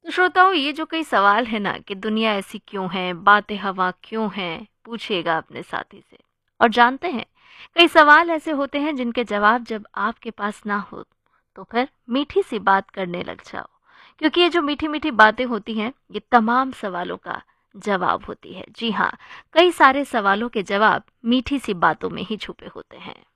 तो श्रोताओं, ये जो कई सवाल है ना कि दुनिया ऐसी क्यों है, बातें हवा क्यों हैं, पूछिएगा अपने साथी से। और जानते हैं, कई सवाल ऐसे होते हैं जिनके जवाब जब आपके पास ना हो, तो फिर मीठी सी बात करने लग जाओ। क्योंकि ये जो मीठी मीठी बातें होती हैं, ये तमाम सवालों का जवाब होती है। जी हाँ, कई सारे सवालों के जवाब मीठी सी बातों में ही छुपे होते हैं।